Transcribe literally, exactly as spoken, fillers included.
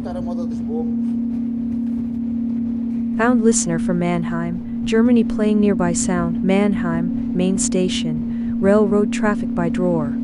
terremoto dos bombos. Found listener from Mannheim, Germany playing nearby sound. Mannheim, main station, railroad traffic by drawer.